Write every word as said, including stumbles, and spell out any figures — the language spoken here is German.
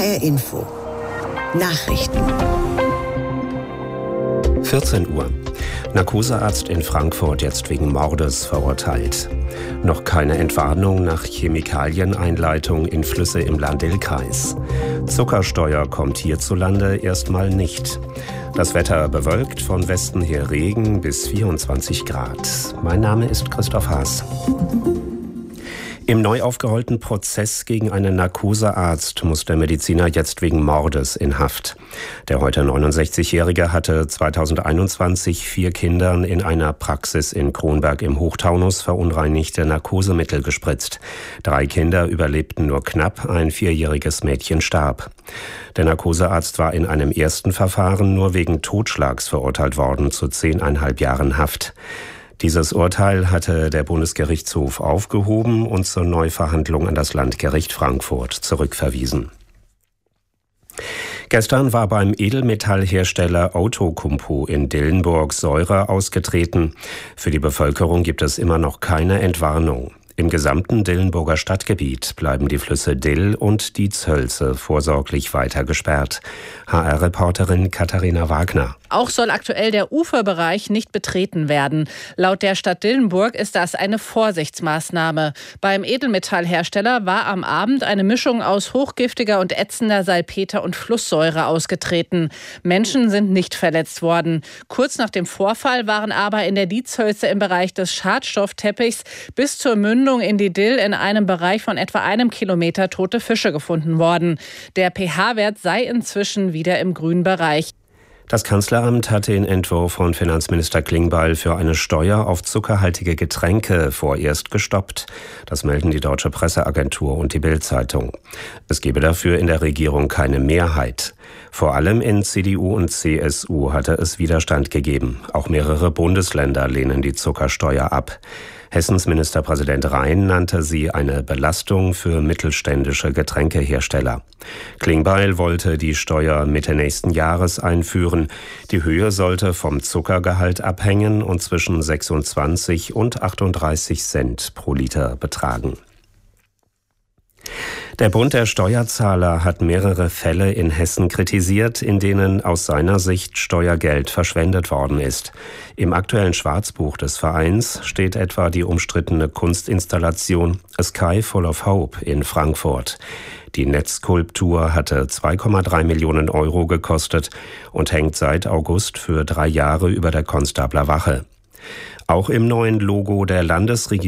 R Info. Nachrichten. vierzehn Uhr. Narkosearzt in Frankfurt jetzt wegen Mordes verurteilt. Noch keine Entwarnung nach Chemikalieneinleitung in Flüsse im Lahn-Dill-Kreis. Zuckersteuer kommt hierzulande erstmal nicht. Das Wetter bewölkt, von Westen her Regen bis vierundzwanzig Grad. Mein Name ist Christoph Haas. Im neu aufgerollten Prozess gegen einen Narkosearzt muss der Mediziner jetzt wegen Mordes in Haft. Der heute neunundsechzigjährige hatte zweitausendeinundzwanzig vier Kindern in einer Praxis in Kronberg im Hochtaunus verunreinigte Narkosemittel gespritzt. Drei Kinder überlebten nur knapp, ein vierjähriges Mädchen starb. Der Narkosearzt war in einem ersten Verfahren nur wegen Totschlags verurteilt worden zu zehneinhalb Jahren Haft. Dieses Urteil hatte der Bundesgerichtshof aufgehoben und zur Neuverhandlung an das Landgericht Frankfurt zurückverwiesen. Gestern war beim Edelmetallhersteller Outokumpu in Dillenburg Säure ausgetreten. Für die Bevölkerung gibt es immer noch keine Entwarnung. Im gesamten Dillenburger Stadtgebiet bleiben die Flüsse Dill und die Zölze vorsorglich weiter gesperrt. H R-Reporterin Katharina Wagner. Auch soll aktuell der Uferbereich nicht betreten werden. Laut der Stadt Dillenburg ist das eine Vorsichtsmaßnahme. Beim Edelmetallhersteller war am Abend eine Mischung aus hochgiftiger und ätzender Salpeter- und Flusssäure ausgetreten. Menschen sind nicht verletzt worden. Kurz nach dem Vorfall waren aber in der Diezhölze im Bereich des Schadstoffteppichs bis zur Mündung in die Dill in einem Bereich von etwa einem Kilometer tote Fische gefunden worden. Der pH-Wert sei inzwischen wieder im grünen Bereich. Das Kanzleramt hat den Entwurf von Finanzminister Klingbeil für eine Steuer auf zuckerhaltige Getränke vorerst gestoppt. Das melden die Deutsche Presseagentur und die Bild-Zeitung. Es gebe dafür in der Regierung keine Mehrheit. Vor allem in C D U und C S U hatte es Widerstand gegeben. Auch mehrere Bundesländer lehnen die Zuckersteuer ab. Hessens Ministerpräsident Rhein nannte sie eine Belastung für mittelständische Getränkehersteller. Klingbeil wollte die Steuer Mitte nächsten Jahres einführen. Die Höhe sollte vom Zuckergehalt abhängen und zwischen sechsundzwanzig und achtunddreißig Cent pro Liter betragen. Der Bund der Steuerzahler hat mehrere Fälle in Hessen kritisiert, in denen aus seiner Sicht Steuergeld verschwendet worden ist. Im aktuellen Schwarzbuch des Vereins steht etwa die umstrittene Kunstinstallation A Sky Full of Hope in Frankfurt. Die Netzskulptur hatte zwei Komma drei Millionen Euro gekostet und hängt seit August für drei Jahre über der Konstabler Wache. Auch im neuen Logo der Landesregierung